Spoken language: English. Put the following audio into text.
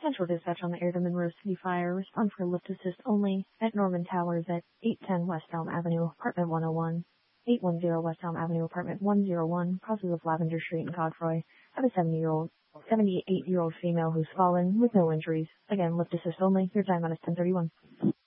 Central dispatch on the air to Monroe City Fire. Respond for lift assist only at Norman Towers at 810 West Elm Avenue, apartment 101. 810 West Elm Avenue, apartment 101, crosses of Lavender Street in Godfrey. Have a 78-year-old female who's fallen with no injuries. Again, lift assist only. Your time on is 10:31.